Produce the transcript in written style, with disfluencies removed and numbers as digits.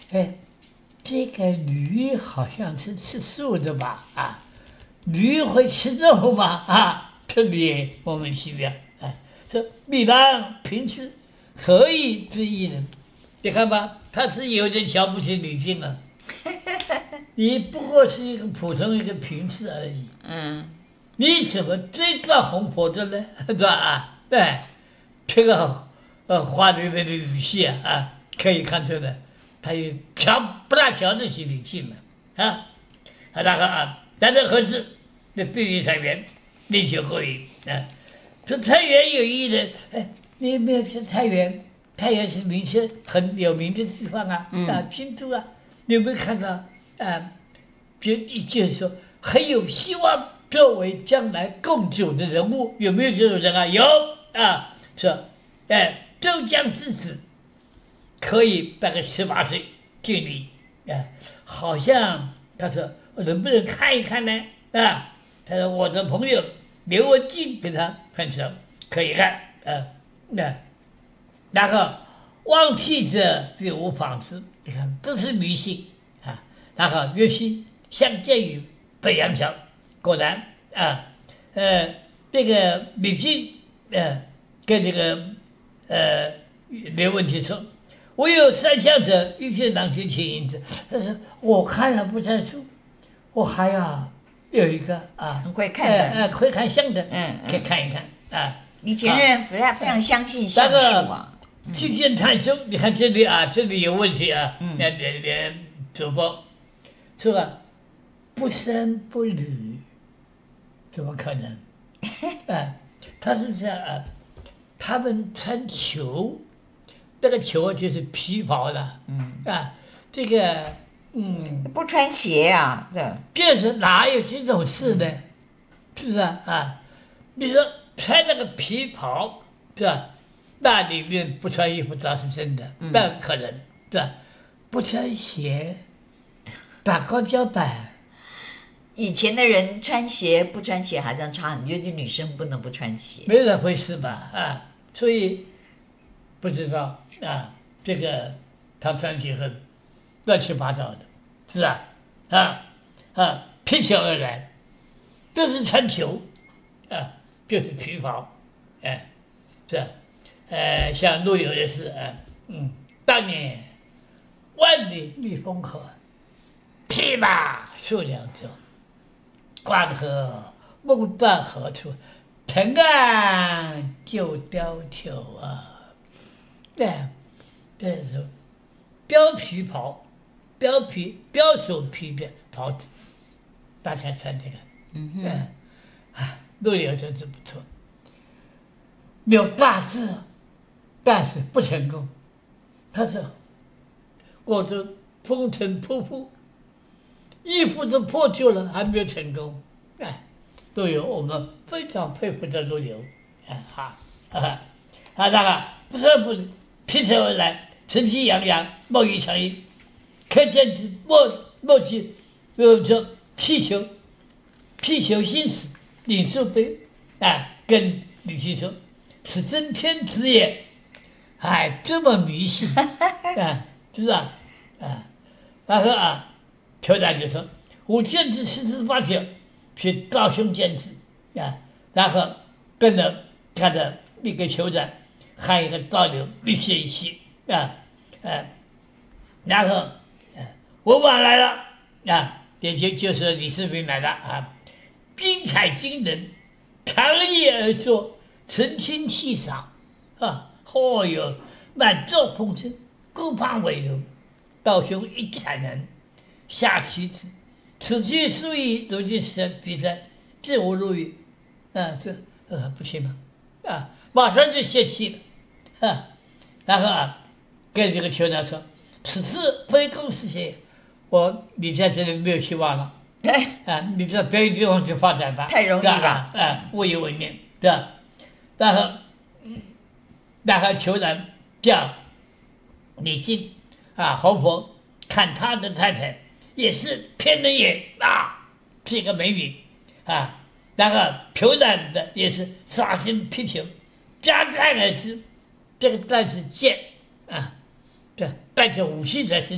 哎，这个驴好像是吃素的吧？啊，驴会吃肉吗？啊，特别莫名其妙。哎，说米兰平时何以知一人？你看吧，他是有点瞧不起女性了。你不过是一个普通一个平次而已，你怎么追到红婆子呢？是吧？啊，对，这个画的这个语气啊，可以看出来，他也不大瞧得起女性了啊。那个难得何事？这对于菜园，力求过于啊。这菜园有一人，哎，你有没有去菜园？太原是名气很有名的地方啊，拼都啊，你有没有看到啊？就是说很有希望作为将来共主的人物，有没有这种人啊？有啊，是，哎，周江之子，可以大概18岁距离，好像他说能不能看一看呢？啊，他说我的朋友刘文静给他很熟，可以看然后忘记者别无仿之，你看都是迷信啊。然后岳西相见于北洋桥，果然这个李靖跟这个刘文静说，我有三项者，欲去郎君请银子。但是我看了不在书，我还有一个很会看的， 会看相的，可以看一看啊。 你前任非常相信相术啊。 去见探凶，你看这里这里有问题啊。主播是吧？不生不履，怎么可能？他是这样他们穿裘，那个裘就是皮袍的，这个不穿鞋啊， 这是哪有这种事呢？是不是你说穿那个皮袍是吧？那里面不穿衣服倒是真的，那可能是吧？不穿鞋，打高脚板。 以前的人穿鞋不穿鞋还这样差很多，就女生不能不穿鞋， 没这回事吧？所以不知道这个他穿鞋很乱七八糟的，是披裘而来，都是穿裘就是皮袍，是像陆游的是当年万里觅风河，匹马数两舟，关河梦断何处？藤岸旧貂裘啊！这是貂皮袍，貂手皮的袍子，大家穿这个，陆游真是不错，有大志，但是不成功。他说：“我这风尘仆仆，衣服都破旧了，还没有成功。”陆游，我们非常佩服的陆游，那个不生不履，披裘而来，晨气洋洋，貌异常异，可见之莫其说气球心死，领受杯跟李靖说，此真天子也。这么迷信是吧？他说酋长就说：“我见之48条，去高兄见之然后跟着看着那个酋长还有一个道流一些然后文王来了也就是李世民来了精彩惊人，长夜而坐，神清气爽哟，满座风尘，顾盼为荣，道兄一惨人，下其子，此去数亿，如今比赛，自无入狱这不行吗？马上就泄气了然后跟这个酋长说，此次非公事也，你在这里没有希望了你在别的地方去发展吧， 太容易了无以为命，对吧？然后酋长叫李靖侯婆看他的太太也是骗人也是一个美女然后酋长的也是杀心披裘，加战而之，这个战是剑带着武器在身上。